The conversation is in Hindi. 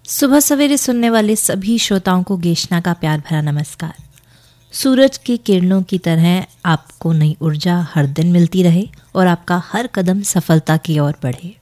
सुबह सवेरे सुनने वाले सभी श्रोताओं को गेशना का प्यार भरा नमस्कार। सूरज की किरणों की तरह आपको नई ऊर्जा हर दिन मिलती रहे और आपका हर कदम सफलता की ओर बढ़े।